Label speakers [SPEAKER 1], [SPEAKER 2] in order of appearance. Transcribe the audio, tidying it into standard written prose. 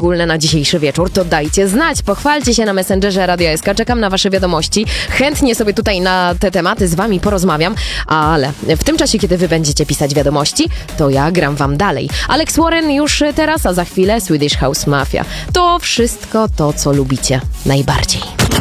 [SPEAKER 1] szczególne na dzisiejszy wieczór, to dajcie znać. Pochwalcie się na Messengerze Radia SK. Czekam na wasze wiadomości. Chętnie sobie tutaj na te tematy z wami porozmawiam, ale w tym czasie, kiedy wy będziecie pisać wiadomości, to ja gram wam dalej. Alex Warren już teraz, a za chwilę Swedish House Mafia. To wszystko to, co lubicie najbardziej.